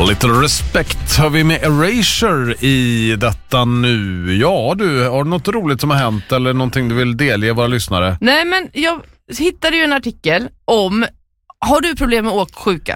A little respect har vi med Erasure i detta nu. Ja du, har du något roligt som har hänt eller någonting du vill delge våra lyssnare? Nej, men jag hittade ju en artikel om, har du problem med åksjuka?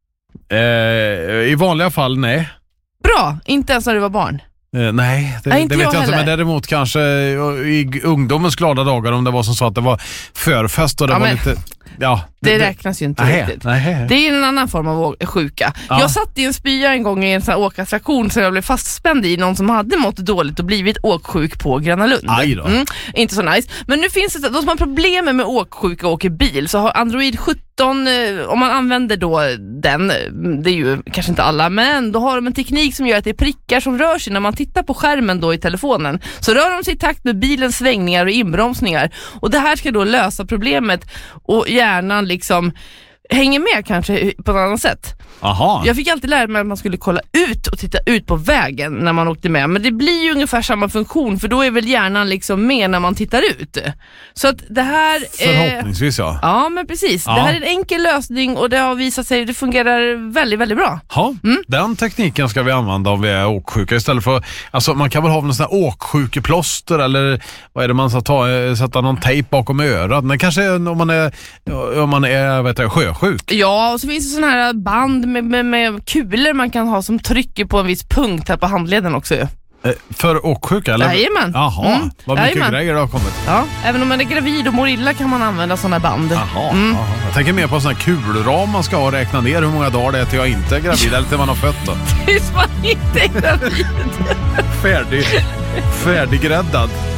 I vanliga fall nej. Bra, inte ens när du var barn. Nej, det vet jag inte, men däremot kanske i ungdomens glada dagar, om det var som så att det var förfest och det var lite... Ja, det räknas ju inte riktigt. Nej. Det är en annan form av sjuka. Ja. Jag satt i en spya en gång i en sån här åkattraktion som jag blev fastspänd i, någon som hade mått dåligt och blivit åksjuk på Gröna Lund. Aj då. Inte så nice. Men nu finns det, de som har problem med åksjuka och åker bil, så har Android 17, om man använder då den, det är ju kanske inte alla, men då har de en teknik som gör att det är prickar som rör sig när man tittar på skärmen då i telefonen. Så rör de sig i takt med bilens svängningar och inbromsningar. Och det här ska då lösa problemet och hjärnan liksom hänger med kanske på ett annat sätt. Aha. Jag fick alltid lära mig att man skulle kolla ut och titta ut på vägen när man åkte med. Men det blir ju ungefär samma funktion, för då är väl hjärnan liksom med när man tittar ut. Så att det här... Förhoppningsvis ja. Ja, men precis. Ja. Det här är en enkel lösning och det har visat sig, det fungerar väldigt, väldigt bra. Ja, den tekniken ska vi använda om vi är åksjuka istället för... Alltså man kan väl ha någon sån här åksjukeplåster eller vad är det man ska ta, sätta någon tejp bakom örat. Men kanske om man är vet jag, sjösjuk. Ja, och så finns det sån här band med kulor man kan ha som trycker på en viss punkt här på handleden också ju. För åksjuka eller? Jajamän. Jaha, vad mycket grejer det har kommit. Ja, även om man är gravid och mår illa kan man använda såna band. Jaha. Jag tänker mer på sån här kulram man ska ha och räkna ner hur många dagar det är till jag inte är gravid eller till man har fött då. Tills man inte är gravid. Färdiggräddad.